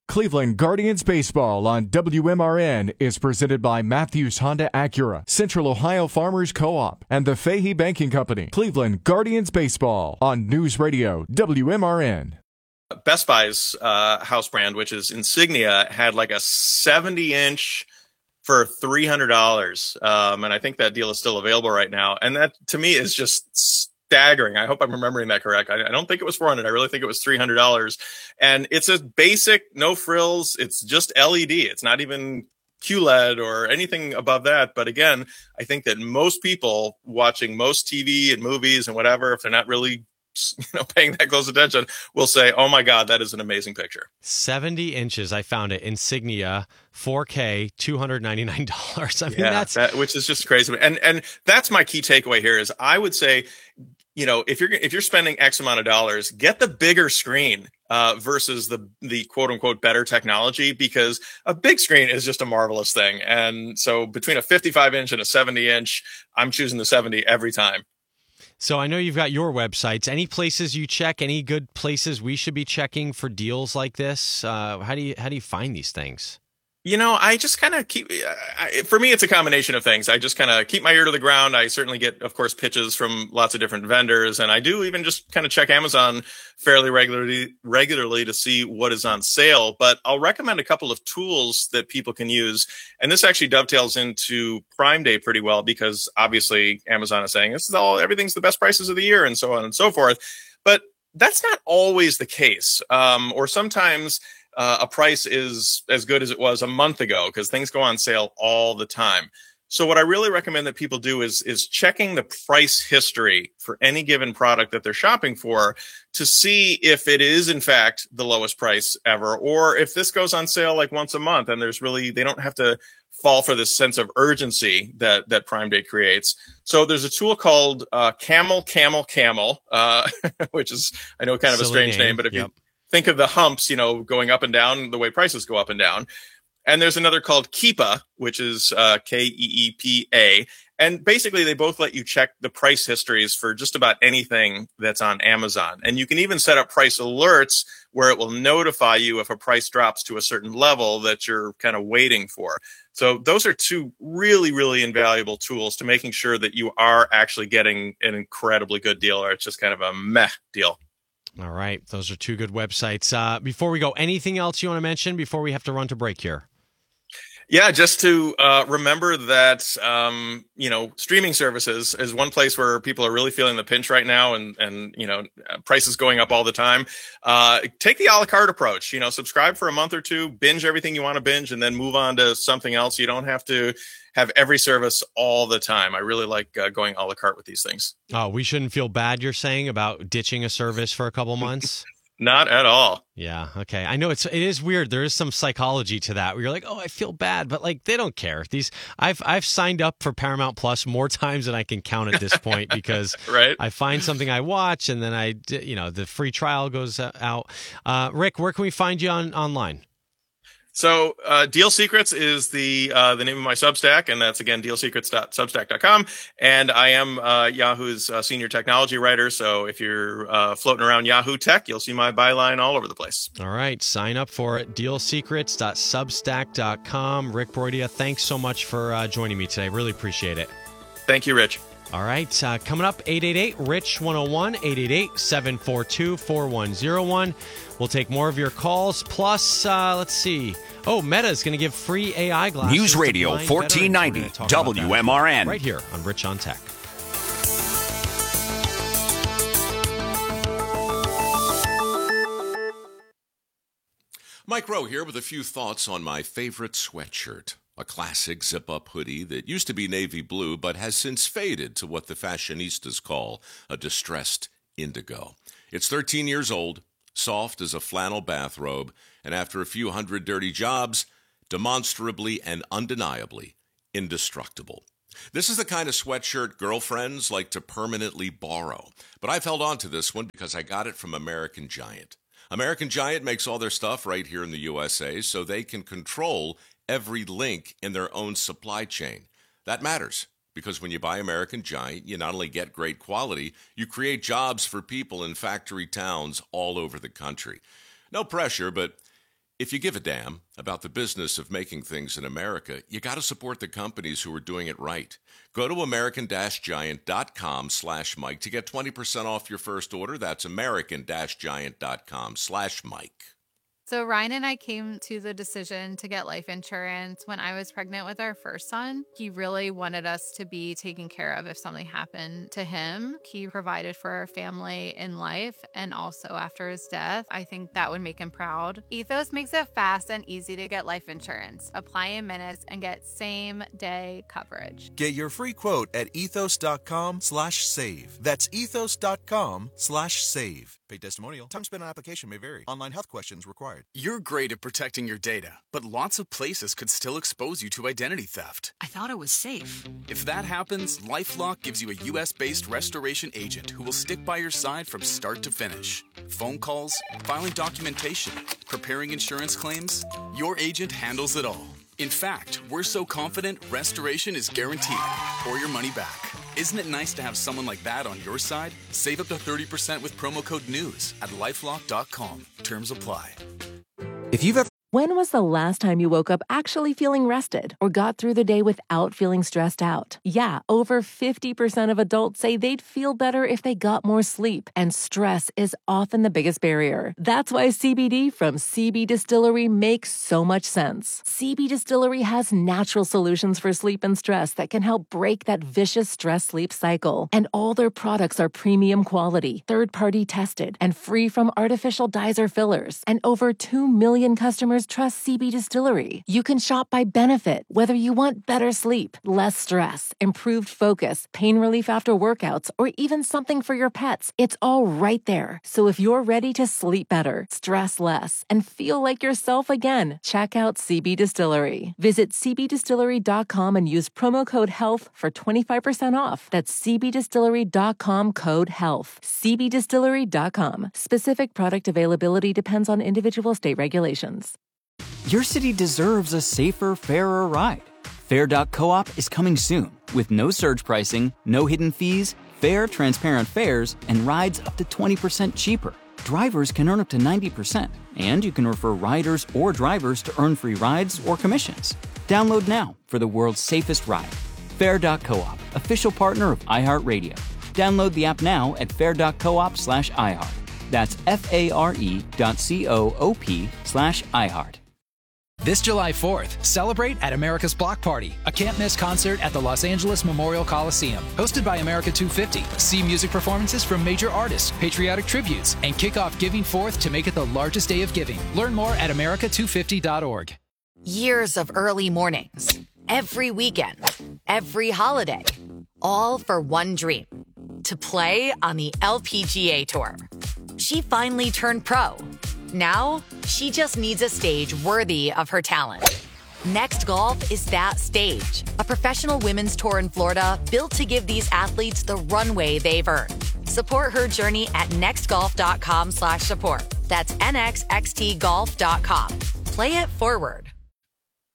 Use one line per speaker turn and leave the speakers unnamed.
Cleveland Guardians Baseball on WMRN is presented by Matthews Honda Acura, Central Ohio Farmers Co-op, and the Fahey Banking Company. Cleveland Guardians Baseball on News Radio WMRN.
Best Buy's house brand, which is Insignia, had like a 70-inch for $300. And I think that deal is still available right now. And that, to me, is just staggering. I hope I'm remembering that correct. I don't think it was $400. I really think it was $300. And it's a basic, no frills. It's just LED. It's not even QLED or anything above that. But again, I think that most people watching most TV and movies and whatever, if they're not really paying that close attention, will say, oh my God, that is an amazing picture.
70 inches. I found it. Insignia, 4K, $299. I mean,
which is just crazy. And that's my key takeaway here is I would say, if you're spending X amount of dollars, get the bigger screen versus the quote unquote better technology, because a big screen is just a marvelous thing. And so between a 55-inch and a 70-inch, I'm choosing the 70 every time.
So I know you've got your websites. Any places you check? Any good places we should be checking for deals like this? How do you find these things?
I just kind of keep, for me, it's a combination of things. I just kind of keep my ear to the ground. I certainly get, of course, pitches from lots of different vendors. And I do even just kind of check Amazon fairly regularly to see what is on sale. But I'll recommend a couple of tools that people can use. And this actually dovetails into Prime Day pretty well, because obviously Amazon is saying everything's the best prices of the year and so on and so forth. But that's not always the case. Or sometimes a price is as good as it was a month ago, because things go on sale all the time. So what I really recommend that people do is checking the price history for any given product that they're shopping for to see if it is in fact the lowest price ever, or if this goes on sale like once a month and they don't have to fall for this sense of urgency that Prime Day creates. So there's a tool called Camel, which is, I know, kind of a strange name, but if you think of the humps, going up and down the way prices go up and down. And there's another called Keepa, which is Keepa. And basically, they both let you check the price histories for just about anything that's on Amazon. And you can even set up price alerts where it will notify you if a price drops to a certain level that you're kind of waiting for. So those are two really, really invaluable tools to making sure that you are actually getting an incredibly good deal, or it's just kind of a meh deal.
All right. Those are two good websites. Before we go, anything else you want to mention before we have to run to break here?
Yeah, just to remember that, streaming services is one place where people are really feeling the pinch right now, and prices going up all the time. Take the a la carte approach. Subscribe for a month or two, binge everything you want to binge, and then move on to something else. You don't have to have every service all the time. I really like going a la carte with these things.
Oh, we shouldn't feel bad, you're saying, about ditching a service for a couple months?
Not at all.
Yeah. Okay. I know it is weird. There is some psychology to that where you're like, oh, I feel bad, but like they don't care. I've signed up for Paramount Plus more times than I can count at this point, because
right.
I find something I watch and then the free trial goes out. Rick, where can we find you online?
So Deal Secrets is the name of my Substack, and that's, again, dealsecrets.substack.com. And I am Yahoo's senior technology writer, so if you're floating around Yahoo Tech, you'll see my byline all over the place.
All right, sign up for it, dealsecrets.substack.com. Rick Broidia, thanks so much for joining me today. Really appreciate it.
Thank you, Rich.
All right, coming up, 888-RICH-101, 888-742-4101. We'll take more of your calls. Plus, let's see. Oh, Meta is going to give free AI glasses.
News Radio 1490 WMRN.
Right here on Rich on Tech.
Mike Rowe here with a few thoughts on my favorite sweatshirt. A classic zip-up hoodie that used to be navy blue but has since faded to what the fashionistas call a distressed indigo. It's 13 years old, soft as a flannel bathrobe, and after a few hundred dirty jobs, demonstrably and undeniably indestructible. This is the kind of sweatshirt girlfriends like to permanently borrow. But I've held on to this one because I got it from American Giant. American Giant makes all their stuff right here in the USA so they can control every link in their own supply chain. That matters, because when you buy American Giant, you not only get great quality, you create jobs for people in factory towns all over the country. No pressure, but If you give a damn about the business of making things in America, you got to support the companies who are doing it right. Go to American-Giant.com/Mike to get 20% off your first order. That's American-Giant.com/Mike.
So Ryan and I came to the decision to get life insurance when I was pregnant with our first son. He really wanted us to be taken care of if something happened to him. He provided for our family in life and also after his death. I think that would make him proud. Ethos makes it fast and easy to get life insurance. Apply in minutes and get same-day coverage.
Get your free quote at ethos.com/save. That's ethos.com/save. Paid testimonial. Time spent on application may vary. Online health questions required.
You're great at protecting your data, but lots of places could still expose you to identity theft.
I thought it was safe.
If that happens, LifeLock gives you a U.S.-based restoration agent who will stick by your side from start to finish. Phone calls, filing documentation, preparing insurance claims, your agent handles it all. In fact, we're so confident restoration is guaranteed or your money back. Isn't it nice to have someone like that on your side? Save up to 30% with promo code NEWS at LifeLock.com. Terms apply.
If you've ever... When was the last time you woke up actually feeling rested or got through the day without feeling stressed out? Yeah, over 50% of adults say they'd feel better if they got more sleep, and stress is often the biggest barrier. That's why CBD from CB Distillery makes so much sense. CB Distillery has natural solutions for sleep and stress that can help break that vicious stress-sleep cycle. And all their products are premium quality, third-party tested, and free from artificial dyes or fillers. And over 2 million customers trust CB Distillery. You can shop by benefit, whether you want better sleep, less stress, improved focus, pain relief after workouts, or even something for your pets. It's all right there. So if you're ready to sleep better, stress less, and feel like yourself again, check out CB Distillery. Visit cbdistillery.com and use promo code HEALTH for 25% off. That's cbdistillery.com code HEALTH. cbdistillery.com. Specific product availability depends on individual state regulations.
Your city deserves a safer, fairer ride. Fair.coop is coming soon with no surge pricing, no hidden fees, fair, transparent fares, and rides up to 20% cheaper. Drivers can earn up to 90%, and you can refer riders or drivers to earn free rides or commissions. Download now for the world's safest ride. Fair.coop, official partner of iHeartRadio. Download the app now at fair.coop/iHeart. That's FARE.coop/iHeart.
This July 4th, celebrate at America's Block Party, a can't-miss concert at the Los Angeles Memorial Coliseum. Hosted by America 250, see music performances from major artists, patriotic tributes, and kick off Giving Forth to make it the largest day of giving. Learn more at america250.org.
Years of early mornings, every weekend, every holiday, all for one dream, to play on the LPGA Tour. She finally turned pro. Now, she just needs a stage worthy of her talent. Next Golf is that stage. A professional women's tour in Florida built to give these athletes the runway they've earned. Support her journey at nextgolf.com/support. That's nxxtgolf.com. Play it forward.